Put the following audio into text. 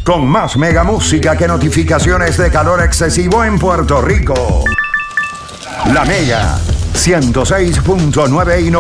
con más mega música que notificaciones de calor excesivo en Puerto Rico. La Mega 106.9 y